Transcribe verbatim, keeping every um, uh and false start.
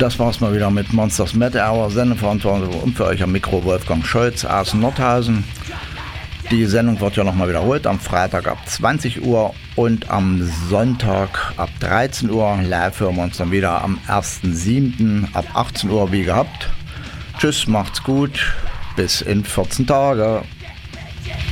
Das war's mal wieder mit Monsters Metal Hour, Sendeverantwortung und für euch am Mikro Wolfgang Scholz aus Nordhausen. Die Sendung wird ja nochmal wiederholt am Freitag ab zwanzig Uhr und am Sonntag ab dreizehn Uhr. Live hören wir uns dann wieder am ersten siebten ab achtzehn Uhr wie gehabt. Tschüss, macht's gut, bis in vierzehn Tage.